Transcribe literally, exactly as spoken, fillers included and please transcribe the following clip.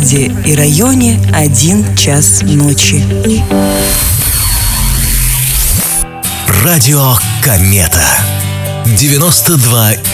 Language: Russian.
городе и районе один час ночи. Радио Комета девяносто два